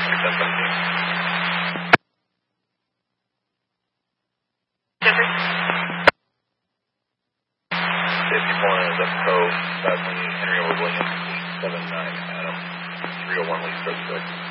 Zip code 518 Henry Williams 79 Adam 301 Lee Stroke 6.